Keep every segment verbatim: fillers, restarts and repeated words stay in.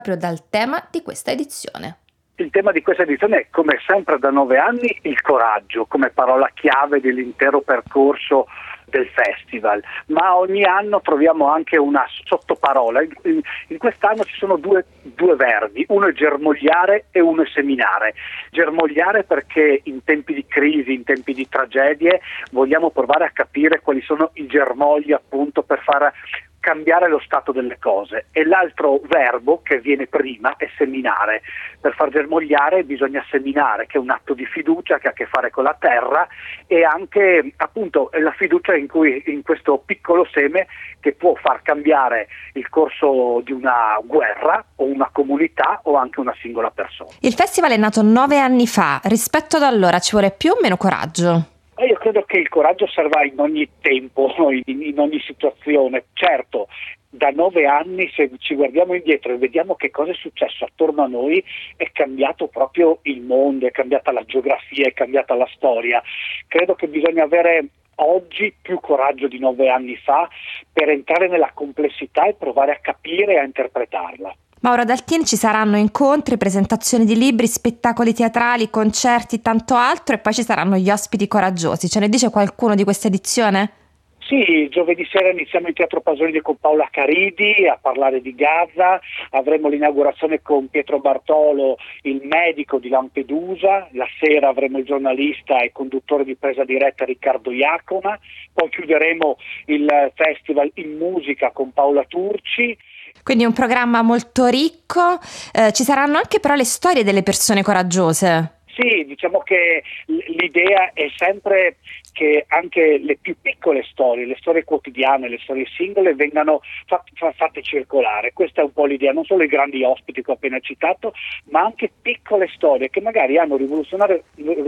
proprio dal tema di questa edizione. Il tema di questa edizione è, come sempre da nove anni, il coraggio come parola chiave dell'intero percorso del festival, ma ogni anno troviamo anche una sottoparola. In, in quest'anno ci sono due, due verbi, uno è germogliare e uno è seminare. Germogliare perché in tempi di crisi, in tempi di tragedie, vogliamo provare a capire quali sono i germogli appunto per far cambiare lo stato delle cose, e l'altro verbo che viene prima è seminare. Per far germogliare bisogna seminare, che è un atto di fiducia che ha a che fare con la terra, e anche appunto la fiducia in cui in questo piccolo seme che può far cambiare il corso di una guerra o una comunità o anche una singola persona. Il festival è nato nove anni fa, rispetto ad allora ci vuole più o meno coraggio? Io credo che il coraggio serva in ogni tempo, in, in ogni situazione. Certo, da nove anni, se ci guardiamo indietro e vediamo che cosa è successo attorno a noi, è cambiato proprio il mondo, è cambiata la geografia, è cambiata la storia. Credo che bisogna avere oggi più coraggio di nove anni fa per entrare nella complessità e provare a capire e a interpretarla. Mauro Daltini, ci saranno incontri, presentazioni di libri, spettacoli teatrali, concerti, tanto altro, e poi ci saranno gli ospiti coraggiosi. Ce ne dice qualcuno di questa edizione? Sì, giovedì sera iniziamo in Teatro Pasolini con Paola Caridi a parlare di Gaza, avremo l'inaugurazione con Pietro Bartolo, il medico di Lampedusa, la sera avremo il giornalista e conduttore di Presa Diretta Riccardo Iacona, poi chiuderemo il festival in musica con Paola Turci. Quindi un programma molto ricco, eh, ci saranno anche però le storie delle persone coraggiose. Sì, diciamo che l'idea è sempre che anche le più piccole storie, le storie quotidiane, le storie singole vengano fatte, fatte circolare. Questa è un po' l'idea, non solo i grandi ospiti che ho appena citato, ma anche piccole storie che magari hanno rivoluzionato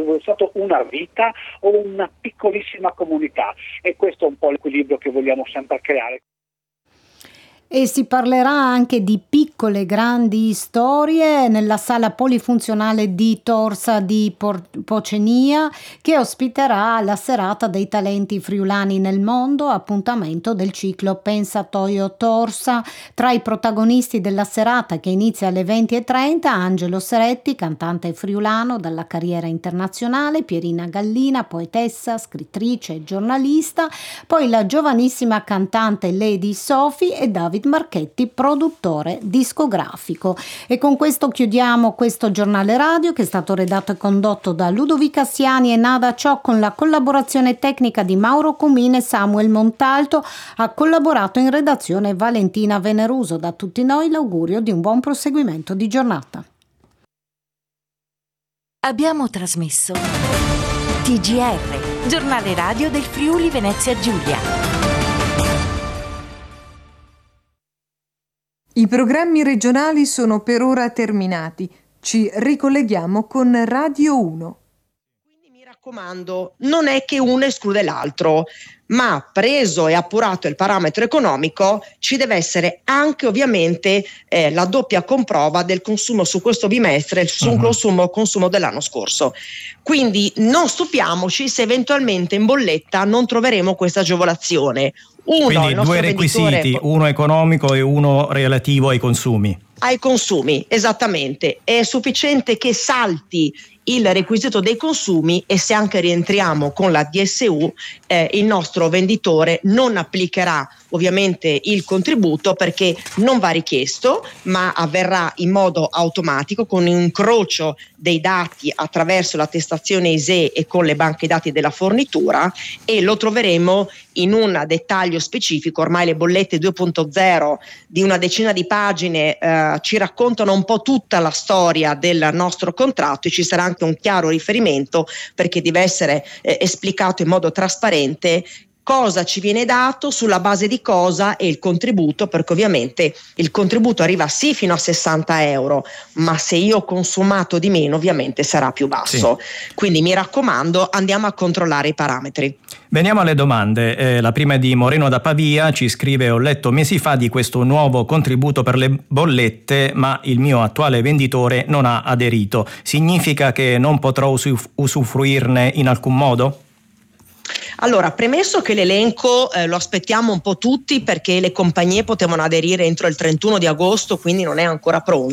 una vita o una piccolissima comunità, e questo è un po' l'equilibrio che vogliamo sempre creare. E si parlerà anche di piccole e grandi storie nella sala polifunzionale di Torsa di Por- Pocenia, che ospiterà la serata dei talenti friulani nel mondo, appuntamento del ciclo Pensatoio Torsa. Tra i protagonisti della serata, che inizia alle venti e trenta, Angelo Seretti, cantante friulano dalla carriera internazionale, Pierina Gallina, poetessa, scrittrice e giornalista, poi la giovanissima cantante Lady Sophie e David Marchetti, produttore discografico. E con questo chiudiamo questo giornale radio, che è stato redatto e condotto da Ludovica Siani e Nada Ciò, con la collaborazione tecnica di Mauro Comine e Samuel Montalto. Ha collaborato in redazione Valentina Veneruso. Da tutti noi l'augurio di un buon proseguimento di giornata. Abbiamo trasmesso T G R, giornale radio del Friuli Venezia Giulia. I programmi regionali sono per ora terminati. Ci ricolleghiamo con Radio uno. Quindi mi raccomando, non è che uno esclude l'altro, ma preso e appurato il parametro economico ci deve essere anche ovviamente eh, la doppia comprova del consumo su questo bimestre e sul uh-huh. consumo, consumo dell'anno scorso. Quindi non stupiamoci se eventualmente in bolletta non troveremo questa agevolazione. Uno, Quindi due requisiti, venditore, uno economico e uno relativo ai consumi. Ai consumi, esattamente. È sufficiente che salti il requisito dei consumi, e se anche rientriamo con la D S U, eh, il nostro venditore non applicherà ovviamente il contributo, perché non va richiesto, ma avverrà in modo automatico con un incrocio dei dati attraverso l'attestazione I S E E e con le banche dati della fornitura, e lo troveremo in un dettaglio specifico. Ormai le bollette due punto zero di una decina di pagine eh, ci raccontano un po' tutta la storia del nostro contratto, e ci sarà anche un chiaro riferimento, perché deve essere eh, esplicato in modo trasparente cosa ci viene dato, sulla base di cosa, e il contributo, perché ovviamente il contributo arriva sì fino a sessanta euro, ma se io ho consumato di meno ovviamente sarà più basso. Sì. Quindi mi raccomando, andiamo a controllare i parametri. Veniamo alle domande. Eh, la prima è di Moreno da Pavia, ci scrive: ho letto mesi fa di questo nuovo contributo per le bollette, ma il mio attuale venditore non ha aderito. Significa che non potrò usuf- usufruirne in alcun modo? Allora, premesso che l'elenco eh, lo aspettiamo un po' tutti perché le compagnie potevano aderire entro il trentuno di agosto, quindi non è ancora pronto.